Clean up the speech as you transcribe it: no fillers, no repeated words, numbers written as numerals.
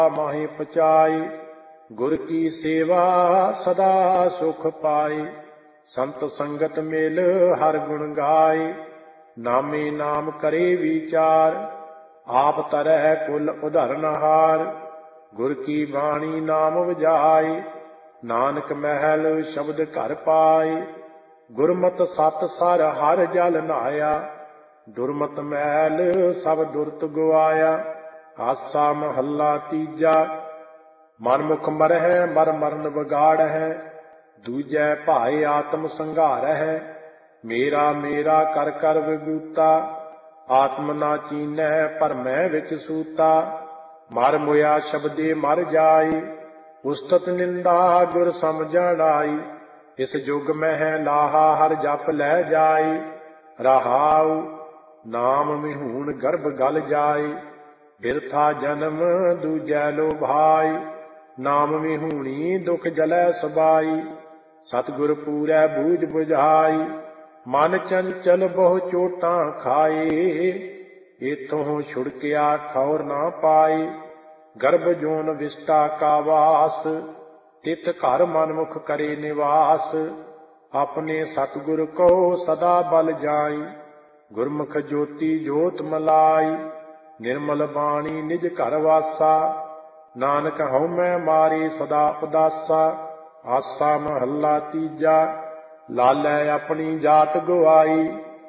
माहि पचाई। गुर की सेवा सदा सुख पाई। संत संगत मेल हर गुण गाय। नामे नाम करे विचार। आप तरह कुल उधरनहार। गुर की बाणी नाम वजाय। नानक महल शब्द घर पाय। गुरमत सत सर हर जल नहाया। दुरमत महल सब दुरत गवाया। आसा महला तीजा। मनमुख मरह मर मਰਨ बगाड़ है। दूजै भाए आत्म संघार है। मेरा मेरा कर कर विभूता। आत्म ना चीनै भरमै विच सूता। मर मोया शब्दे मर जाई। उस्तत निंदा गुर समझण आई। इस जुग मह लाहा हर जप लै जाई। रहाऊ नाम मिहून गर्भ गल जाई। बिरथा जन्म दूजै लो भाई। नाम मिहूणी दुख जलै सबाई। सतगुर पूरै बूझ बुझाई। मन चंचल बहु चोटां खाए। इथों छुड़किया ठौर ना पाई। गर्भ जोन विष्टा का वास। तित घर मनमुख करे निवास। अपने सतगुर को सदा बल जाई। गुरमुख ज्योति जोत मलाई। निर्मल बाणी निज घर वासा। नानक हउमੈ मारे सदा उदासा। आसा महला तीजा। लालै अपनी जात गवाई।